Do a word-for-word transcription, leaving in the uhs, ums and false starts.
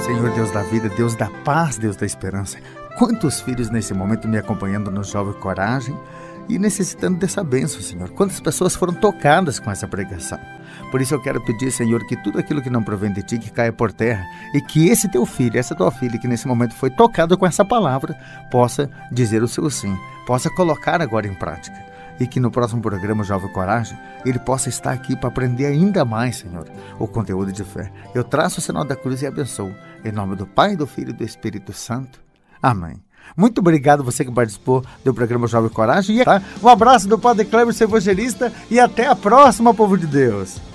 Senhor Deus da vida, Deus da paz, Deus da esperança. Quantos filhos nesse momento me acompanhando no Jovem Coragem e necessitando dessa bênção, Senhor. Quantas pessoas foram tocadas com essa pregação. Por isso eu quero pedir, Senhor, que tudo aquilo que não provém de Ti, que caia por terra, e que esse Teu filho, essa Tua filha, que nesse momento foi tocado com essa palavra, possa dizer o seu sim, possa colocar agora em prática. E que no próximo programa Jovem Coragem, ele possa estar aqui para aprender ainda mais, Senhor, o conteúdo de fé. Eu traço o sinal da cruz e abençoo. Em nome do Pai, do Filho e do Espírito Santo. Amém. Muito obrigado você que participou do programa Jovem Coragem. Um abraço do Padre Cleber, seu evangelista, e até a próxima, povo de Deus.